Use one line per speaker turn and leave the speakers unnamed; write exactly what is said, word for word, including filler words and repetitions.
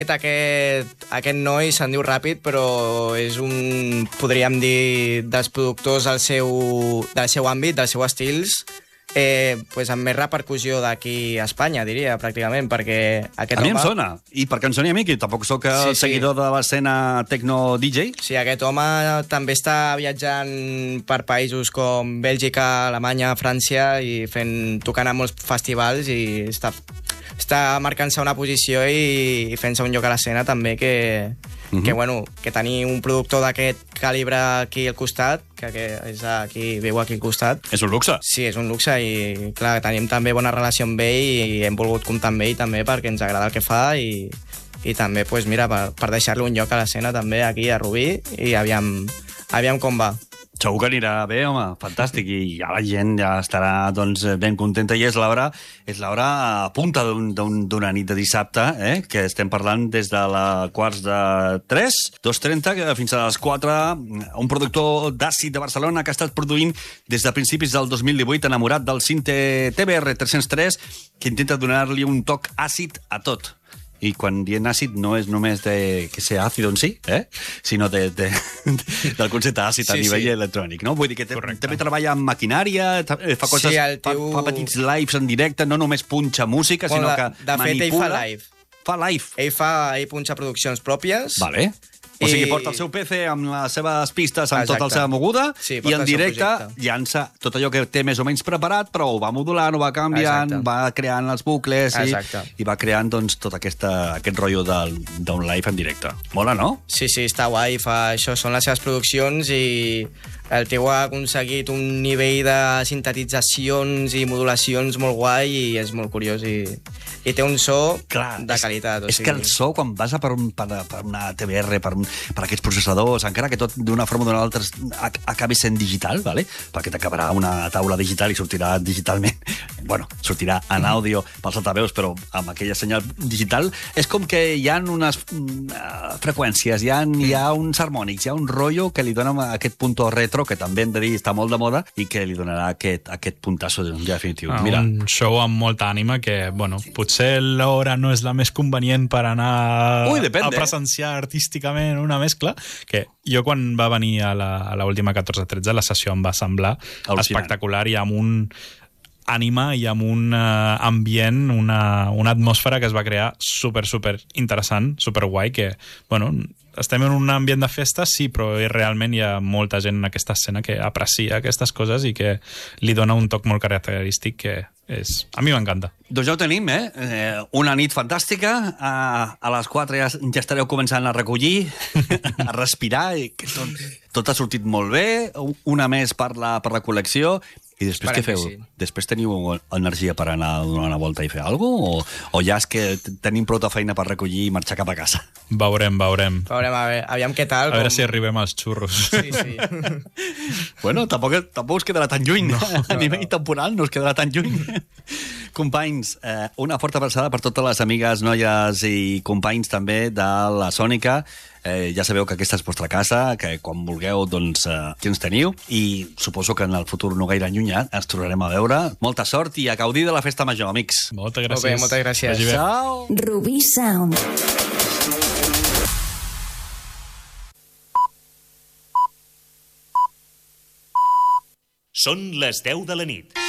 Aquest, aquest noi se'n diu Ràpid, però és un, podríem dir, dels productors del seu, del seu àmbit, dels seus estils, eh, pues amb més repercussió d'aquí a Espanya, diria, pràcticament, perquè aquest
A mi
home...
em sona, i perquè em soni a mi, que tampoc sóc
Sí,
el
sí.
seguidor de l'escena techno-D J.
Sí, aquest home també està viatjant per països com Bèlgica, Alemanya, França, i fent, tocant a molts festivals, i està, està marcant-se una posició i, i fent-se un lloc a l'escena també que, uh-huh. que, bueno, que tenir un productor d'aquest calibre aquí al costat, que, que és aquí, viu aquí al costat.
És un luxe.
Sí, és un luxe i, clar, tenim també bona relació amb ell i hem volgut comptar amb ell també perquè ens agrada el que fa i, i també, pues, mira, per, per deixar-li un lloc a l'escena també aquí a Rubí i aviam, aviam com va.
Segur que anirà bé, home, fantàstic, i ja la gent ja estarà doncs, ben contenta, i és l'hora és l'hora a punta d'una un, un, nit de dissabte, eh? Que estem parlant des de la quarts de tres, dos trenta, fins a les quatre, un productor d'àcid de Barcelona que ha estat produint des de principis del dos mil divuit, enamorat del Sinte T B R tres-cents tres, que intenta donar-li un toc àcid a tot. I quan dient àcid no és només de que sea àcido en si, eh? Sinó de, de, del concepte àcid sí, a nivell sí. electrònic, no? Vull dir que te, també treballa amb maquinària, fa coses,
sí, teu...
fa, fa petits lives en directe, no només punxa música,
bueno,
sinó que
de, de
manipula.
fet, ell fa live.
Fa live.
Ell, fa, ell punxa produccions pròpies.
Vale. O sigui, porta el seu P C amb les seves pistes, amb Exacte. Tota la seva moguda,
sí,
i en directe llança tot allò que té més o menys preparat, però ho va modulant, ho va canviant, Exacte. Va creant els bucles i, i va creant doncs, tot aquesta, aquest rotllo d'un live en directe. Mola, no?
Sí, sí, està guai. Fa, això són les seves produccions i el teu ha aconseguit un nivell de sintetitzacions i modulacions molt guai i és molt curiós i, i té un so Clar, de qualitat.
És,
o sigui...
és que el so, quan vas a per, un, per, per una T V R, per, un, per aquests processadors, encara que tot d'una forma o d'una altra acabi sent digital, vale? Perquè t'acabarà una taula digital i sortirà digitalment, bueno, sortirà en àudio pels altaveus, però amb aquella senyal digital, és com que hi ha unes uh, freqüències, hi ha, hi ha uns harmònics, hi ha un rotllo que li dona aquest punto retro, que també hem de dir està molt de moda, i que li donarà aquest, aquest puntasso ja definitiu.
Ah,
Mira.
Un show amb molta ànima que, bueno, potser l'hora no és la més convenient per anar
Ui,
a presenciar artísticament una mescla, que jo quan va venir a l'última catorze tretze la sessió em va semblar Al·lucinant. Espectacular i amb un ànima i amb un uh, ambient, una, una atmosfera que es va crear super, super interessant, super guai, que, bueno, estem en un ambient de festa, sí, però realment hi ha molta gent en aquesta escena que aprecia aquestes coses i que li dona un toc molt característic que és... A mi m'encanta.
Doncs ja ho tenim, eh? eh una nit fantàstica. A, a les quatre ja, ja estareu començant a recollir, a respirar, i que tot, tot ha sortit molt bé. Una més per la, per la col·lecció. I després què feu? Sí. Després teniu energia per anar a donar una volta i fer alguna cosa? O, o ja és que tenim prou de feina per recollir i marxar cap a casa?
Veurem, veurem.
Veurem, a veure, aviam què tal.
A veure
com...
si arribem als xurros.
Sí, sí.
Bueno, tampoc, tampoc us quedarà tan lluny.
No,
a nivell
no.
temporal no us quedarà tan lluny. Companys, eh, una forta abraçada per totes les amigues, noies i companys també de la Sònica. Eh, ja sabeu que aquesta és vostra casa, que quan vulgueu, doncs, eh, aquí ens teniu, i suposo que en el futur no gaire allunyat ens tornarem a veure. Molta sort i a gaudir de la festa major, amics.
Moltes gràcies.
Molt bé, moltes gràcies.
Ciao.
Rubí Sound.
Són les deu de la nit.